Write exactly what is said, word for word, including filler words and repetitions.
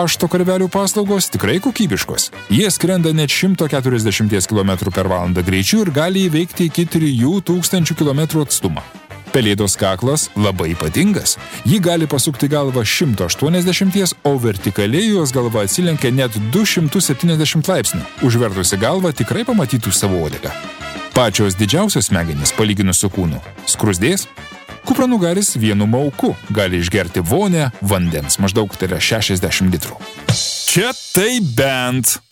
Pašto karvelių paslaugos tikrai kokybiškos. Jie skrenda net šimto keturiasdešimties kilometrų per valandą greičiu ir gali įveikti iki trijų tūkstančių kilometrų atstumą. Pelėdos kaklas labai ypatingas. Ji gali pasukti galvą šimto aštuoniasdešimties, o vertikaliai jos galva atsilenkia net du šimtus septyniasdešimt laipsnių. Užvertusi galvą tikrai pamatytų savo uodegą. Pačios didžiausios smegenys, palyginus su kūnu, skruzdės. Kupranugaris vienu mauku gali išgerti vonę vandens, maždaug tai yra šešiasdešimt litrų. Čia tai bent.